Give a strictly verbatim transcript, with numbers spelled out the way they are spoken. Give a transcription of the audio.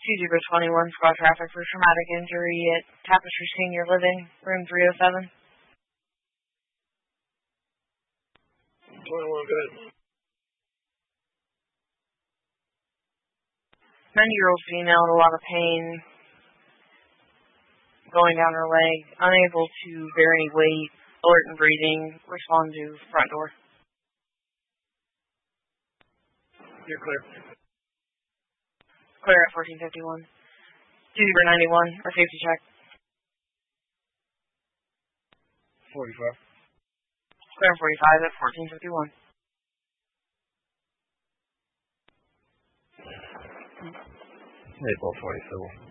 zero twenty-one, squad traffic for traumatic injury at Tapestry Senior Living, room three oh seven. twenty-one, good. ninety-year-old female in a lot of pain, going down her leg, unable to bear any weight, alert and breathing, respond to front door. You're clear. Clear at fourteen fifty-one. two zero ninety-one, or safety check. forty-five. Clear at forty-five at fourteen fifty-one. April forty-seven.